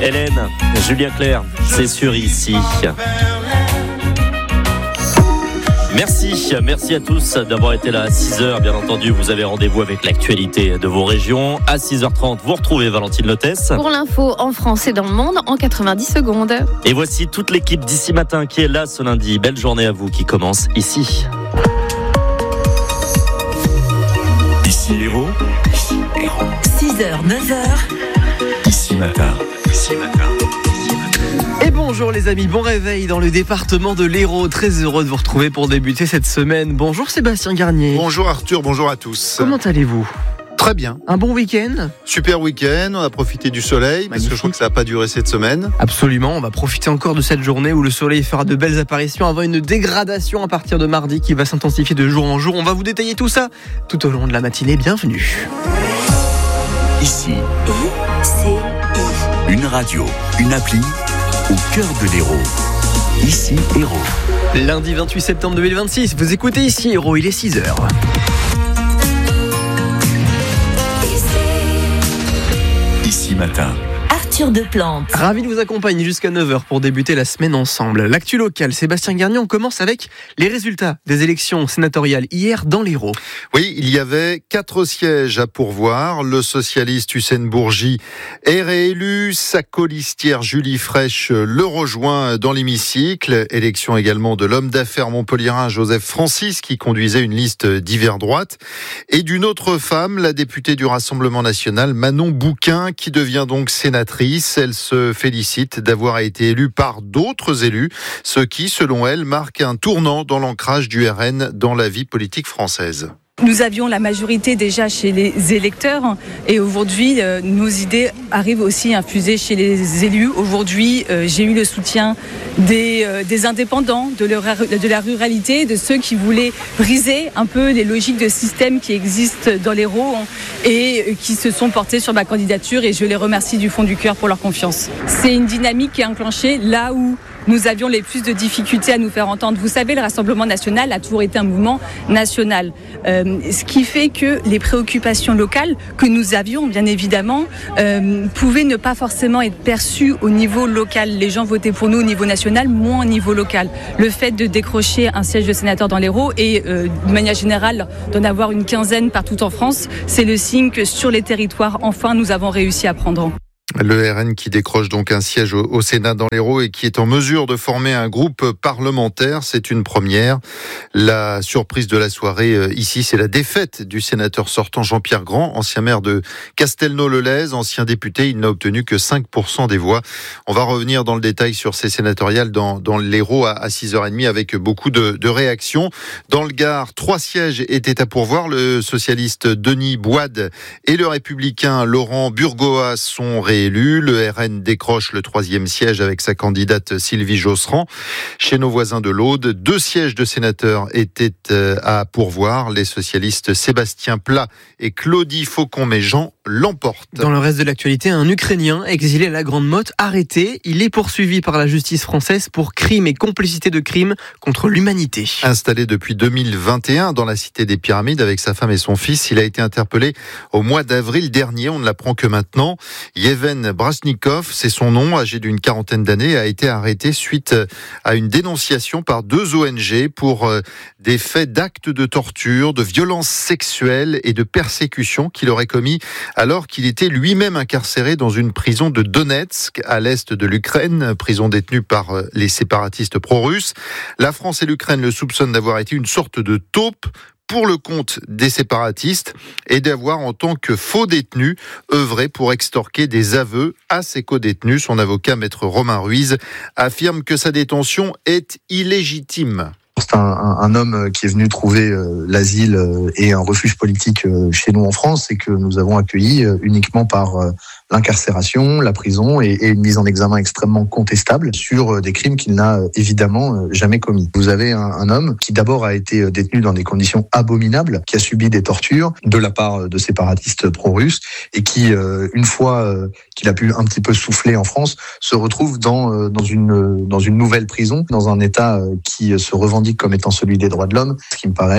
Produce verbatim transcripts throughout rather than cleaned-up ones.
Hélène, Julien Clerc, c'est sur ici. Merci, merci à tous d'avoir été là à six heures. Bien entendu, vous avez rendez-vous avec l'actualité de vos régions. À six heures trente, vous retrouvez Valentine Lotès. Pour l'info en France et dans le monde en quatre-vingt-dix secondes. Et voici toute l'équipe d'Ici Matin qui est là ce lundi. Belle journée à vous qui commence ici. Ici Héros. six heures, neuf heures. Ici Matin. Ici Matin. Et bonjour les amis, bon réveil dans le département de l'Hérault. Très heureux de vous retrouver pour débuter cette semaine. Bonjour Sébastien Garnier. Bonjour Arthur, bonjour à tous. Comment allez-vous ? Très bien. Un bon week-end ? Super week-end, on a profité du soleil, Magnifique. parce que je crois que ça n'a pas duré cette semaine. Absolument, on va profiter encore de cette journée où le soleil fera de belles apparitions avant une dégradation à partir de mardi qui va s'intensifier de jour en jour. On va vous détailler tout ça tout au long de la matinée. Bienvenue. Ici, I C I. une radio, une appli au cœur de l'Hérault. Ici Héros. Lundi vingt-huit septembre deux mille vingt-six, vous écoutez Ici Héros, il est six heures. Ici Matin. Arthur Deplante. Ravi de vous accompagner jusqu'à neuf heures pour débuter la semaine ensemble. L'actu locale, Sébastien Garnier, on commence avec les résultats des élections sénatoriales hier dans l'Hérault. Oui, il y avait quatre sièges à pourvoir. Le socialiste Hussein Bourgi est réélu. Sa colistière Julie Fraîche le rejoint dans l'hémicycle. Élection également de l'homme d'affaires montpelliérain Joseph Francis qui conduisait une liste d'hiver droite. Et d'une autre femme, la députée du Rassemblement national Manon Bouquin qui devient donc sénatrice. Elle se félicite d'avoir été élue par d'autres élus, ce qui, selon elle, marque un tournant dans l'ancrage du R N dans la vie politique française. Nous avions la majorité déjà chez les électeurs et aujourd'hui, euh, nos idées arrivent aussi infusées chez les élus. Aujourd'hui, euh, j'ai eu le soutien des, euh, des indépendants, de, leur, de la ruralité, de ceux qui voulaient briser un peu les logiques de système qui existent dans l'Hérault et qui se sont portés sur ma candidature et je les remercie du fond du cœur pour leur confiance. C'est une dynamique qui est enclenchée là où nous avions les plus de difficultés à nous faire entendre. Vous savez, le Rassemblement national a toujours été un mouvement national. Euh, ce qui fait que les préoccupations locales que nous avions, bien évidemment, euh, pouvaient ne pas forcément être perçues au niveau local. Les gens votaient pour nous au niveau national, moins au niveau local. Le fait de décrocher un siège de sénateur dans l'Hérault et euh, de manière générale d'en avoir une quinzaine partout en France, c'est le signe que sur les territoires, enfin, nous avons réussi à prendre. Le R N qui décroche donc un siège au, au Sénat dans l'Hérault et qui est en mesure de former un groupe parlementaire, c'est une première. La surprise de la soirée euh, ici, c'est la défaite du sénateur sortant Jean-Pierre Grand, ancien maire de Castelnau-le-Lez, ancien député. Il n'a obtenu que cinq pour cent des voix. On va revenir dans le détail sur ces sénatoriales dans, dans l'Hérault à, à six heures trente avec beaucoup de, de réactions. Dans le Gard, trois sièges étaient à pourvoir. Le socialiste Denis Boide et le républicain Laurent Burgoas sont réélus. Le R N décroche le troisième siège avec sa candidate Sylvie Josserand. Chez nos voisins de l'Aude, deux sièges de sénateurs étaient à pourvoir. Les socialistes Sébastien Plat et Claudie Faucon-Méjean l'emportent. Dans le reste de l'actualité, un Ukrainien exilé à la Grande Motte arrêté. Il est poursuivi par la justice française pour crime et complicité de crimes contre l'humanité. Installé depuis deux mille vingt et un dans la cité des Pyramides avec sa femme et son fils, il a été interpellé au mois d'avril dernier. On ne l'apprend que maintenant. Yevhen Brasnikov, c'est son nom, âgé d'une quarantaine d'années, a été arrêté suite à une dénonciation par deux O N G pour des faits d'actes de torture, de violences sexuelles et de persécutions qu'il aurait commis alors qu'il était lui-même incarcéré dans une prison de Donetsk, à l'est de l'Ukraine, prison détenue par les séparatistes pro-russes. La France et l'Ukraine le soupçonnent d'avoir été une sorte de taupe pour le compte des séparatistes et d'avoir, en tant que faux détenu, œuvré pour extorquer des aveux à ses co-détenus. Son avocat, maître Romain Ruiz, affirme que sa détention est illégitime. C'est un, un, un homme qui est venu trouver euh, l'asile euh, et un refuge politique euh, chez nous en France et que nous avons accueilli euh, uniquement par euh, l'incarcération, la prison et, et une mise en examen extrêmement contestable sur euh, des crimes qu'il n'a euh, évidemment euh, jamais commis. Vous avez un, un homme qui d'abord a été euh, détenu dans des conditions abominables, qui a subi des tortures de la part de séparatistes pro-russes et qui, euh, une fois euh, qu'il a pu un petit peu souffler en France, se retrouve dans, euh, dans, une, dans une nouvelle prison, dans un état euh, qui se revendique comme étant celui des droits de l'homme, ce qui me paraît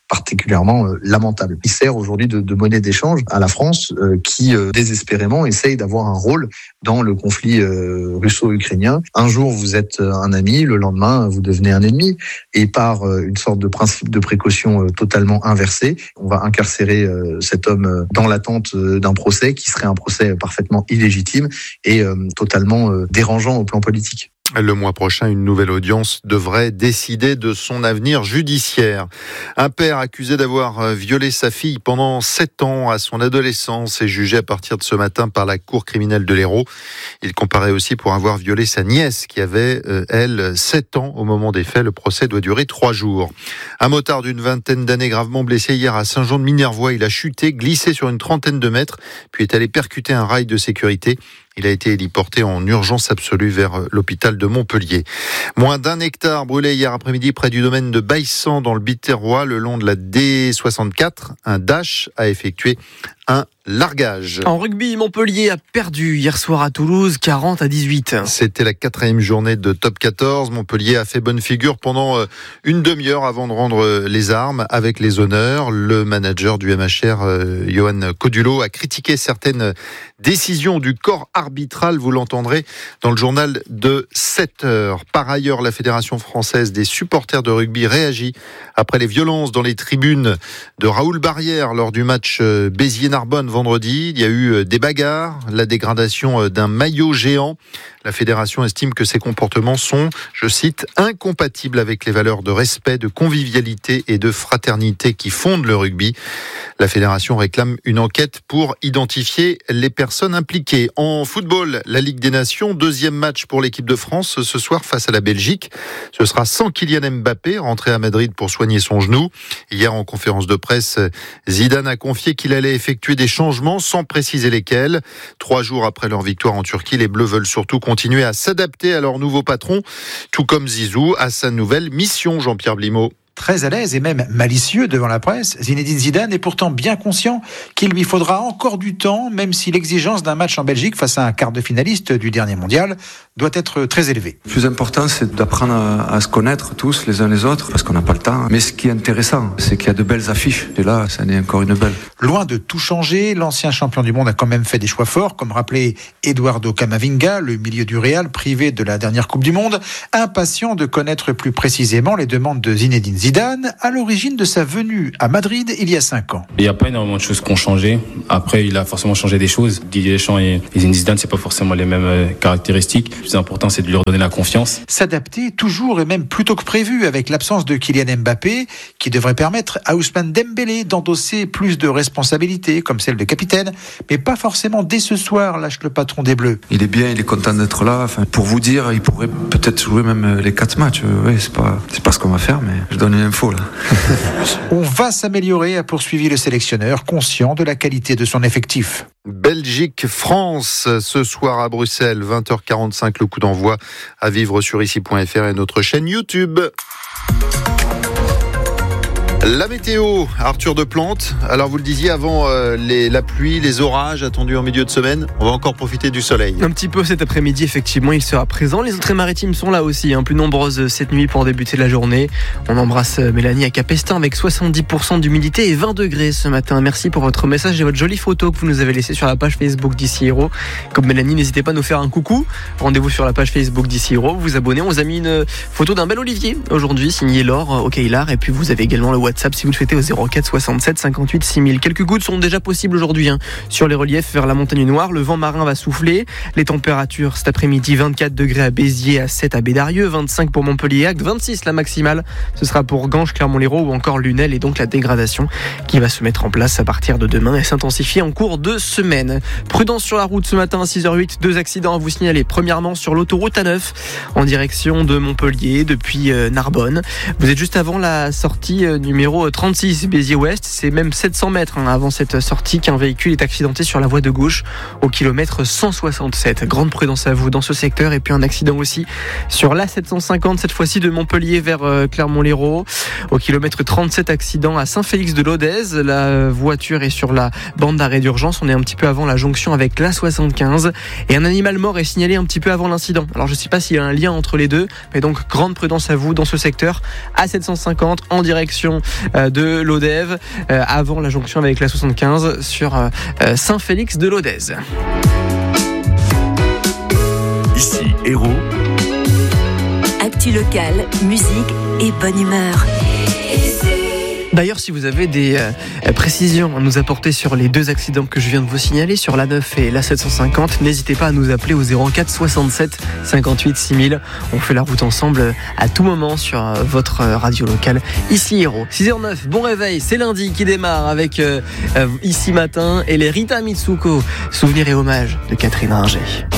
particulièrement euh, lamentable. Il sert aujourd'hui de, de monnaie d'échange à la France euh, qui euh, désespérément essaye d'avoir un rôle dans le conflit euh, russo-ukrainien. Un jour vous êtes un ami, le lendemain vous devenez un ennemi, et par euh, une sorte de principe de précaution euh, totalement inversé, on va incarcérer euh, cet homme euh, dans l'attente euh, d'un procès qui serait un procès parfaitement illégitime et euh, totalement euh, dérangeant au plan politique. Le mois prochain, une nouvelle audience devrait décider de son avenir judiciaire. Un père accusé d'avoir violé sa fille pendant sept ans à son adolescence est jugé à partir de ce matin par la cour criminelle de l'Hérault. Il comparaît aussi pour avoir violé sa nièce qui avait, euh, elle, sept ans au moment des faits. Le procès doit durer trois jours. Un motard d'une vingtaine d'années gravement blessé hier à Saint-Jean-de-Minervois. Il a chuté, glissé sur une trentaine de mètres, puis est allé percuter un rail de sécurité. Il a été héliporté en urgence absolue vers l'hôpital de Montpellier. Moins d'un hectare brûlé hier après-midi près du domaine de Baïssan dans le Biterrois, le long de la D soixante-quatre. Un Dash a effectué un largage. En rugby, Montpellier a perdu hier soir à Toulouse, quarante à dix-huit. C'était la quatrième journée de top quatorze. Montpellier a fait bonne figure pendant une demi-heure avant de rendre les armes avec les honneurs. Le manager du M H R, Johan Codulot, a critiqué certaines décisions du corps arbitral. Vous l'entendrez dans le journal de sept heures. Par ailleurs, la Fédération française des supporters de rugby réagit après les violences dans les tribunes de Raoul Barrière lors du match Béziers-Narbonne vendredi. Il y a eu des bagarres, la dégradation d'un maillot géant. La fédération estime que ces comportements sont, je cite, incompatibles avec les valeurs de respect, de convivialité et de fraternité qui fondent le rugby. La fédération réclame une enquête pour identifier les personnes impliquées. En football, la Ligue des Nations, deuxième match pour l'équipe de France ce soir face à la Belgique. Ce sera sans Kylian Mbappé, rentré à Madrid pour soigner son genou. Hier, en conférence de presse, Zidane a confié qu'il allait effectuer des changements sans préciser lesquels. Trois jours après leur victoire en Turquie, les Bleus veulent surtout continuer à s'adapter à leur nouveau patron, tout comme Zizou à sa nouvelle mission, Jean-Pierre Blimaud. Très à l'aise et même malicieux devant la presse, Zinedine Zidane est pourtant bien conscient qu'il lui faudra encore du temps, même si l'exigence d'un match en Belgique face à un quart de finaliste du dernier mondial doit être très élevée. Le plus important, c'est d'apprendre à, à se connaître tous les uns les autres, parce qu'on n'a pas le temps. Mais ce qui est intéressant, c'est qu'il y a de belles affiches. Et là, ça en est encore une belle. Loin de tout changer, l'ancien champion du monde a quand même fait des choix forts, comme rappelé Eduardo Camavinga, le milieu du Real, privé de la dernière Coupe du Monde, impatient de connaître plus précisément les demandes de Zinedine Zidane, à l'origine de sa venue à Madrid il y a cinq ans. Il n'y a pas énormément de choses qui ont changé. Après, il a forcément changé des choses. Didier Deschamps et Zinedine Zidane, c'est pas forcément les mêmes caractéristiques. Le plus important, c'est de lui redonner la confiance. S'adapter toujours et même plus tôt que prévu avec l'absence de Kylian Mbappé, qui devrait permettre à Ousmane Dembélé d'endosser plus de responsabilités, comme celle de capitaine, mais pas forcément dès ce soir, lâche le patron des Bleus. Il est bien, il est content d'être là. Enfin, pour vous dire, il pourrait peut-être jouer même les quatre matchs. Oui, c'est pas, c'est pas ce qu'on va faire, mais je donne une info là. On va s'améliorer, a poursuivi le sélectionneur, conscient de la qualité de son effectif. Belgique-France ce soir à Bruxelles, vingt heures quarante-cinq, le coup d'envoi à vivre sur ici point f r et notre chaîne YouTube. La météo, Arthur Deplante. Alors vous le disiez avant, euh, les, la pluie, les orages attendus en milieu de semaine. On va encore profiter du soleil. Un petit peu cet après-midi, effectivement, il sera présent. Les entrées maritimes sont là aussi, hein, plus nombreuses cette nuit pour débuter la journée. On embrasse Mélanie à Capestin avec soixante-dix pour cent d'humidité et vingt degrés ce matin. Merci pour votre message et votre jolie photo que vous nous avez laissée sur la page Facebook d'Ici Héros. Comme Mélanie, n'hésitez pas à nous faire un coucou. Rendez-vous sur la page Facebook d'Ici Héros. Vous vous abonnez. On vous a mis une photo d'un bel olivier aujourd'hui, signé Laure au Kailar. Et puis vous avez également le WhatsApp si vous le souhaitez au zéro quatre soixante-sept cinquante-huit six mille. Quelques gouttes sont déjà possibles aujourd'hui hein, sur les reliefs vers la montagne noire. Le vent marin va souffler. Les températures cet après-midi, vingt-quatre degrés à Béziers, à sept à Bédarieux, vingt-cinq pour Montpellier-Agde, vingt-six la maximale. Ce sera pour Ganges, Clermont-Lérault ou encore Lunel, et donc la dégradation qui va se mettre en place à partir de demain et s'intensifier en cours de semaine. Prudence sur la route ce matin à six heures huit. Deux accidents à vous signaler. Premièrement sur l'autoroute A neuf en direction de Montpellier depuis euh, Narbonne. Vous êtes juste avant la sortie euh, numéro trente-six Béziers-Ouest. C'est même sept cents mètres hein, avant cette sortie qu'un véhicule est accidenté sur la voie de gauche au kilomètre cent soixante-sept. Grande prudence à vous dans ce secteur. Et puis un accident aussi sur l'A sept cent cinquante, cette fois-ci de Montpellier vers euh, Clermont-Lérault. Au kilomètre trente-sept, accident à Saint-Félix-de-Lodèze. La voiture est sur la bande d'arrêt d'urgence. On est un petit peu avant la jonction avec l'A soixante-quinze. Et un animal mort est signalé un petit peu avant l'incident. Alors je ne sais pas s'il y a un lien entre les deux, mais donc grande prudence à vous dans ce secteur. A sept cent cinquante en direction de Lodève, avant la jonction avec la soixante-quinze sur Saint-Félix de Lodèze. Ici Hérault. Actu locale, musique et bonne humeur. D'ailleurs, si vous avez des euh, précisions à nous apporter sur les deux accidents que je viens de vous signaler, sur l'A neuf et l'A sept cent cinquante, n'hésitez pas à nous appeler au zéro quatre soixante-sept cinquante-huit six mille. On fait la route ensemble à tout moment sur euh, votre radio locale, ici Hérault. six heures neuf, bon réveil, c'est lundi qui démarre avec euh, euh, Ici Matin et les Rita Mitsuko, souvenirs et hommages de Catherine Ringer.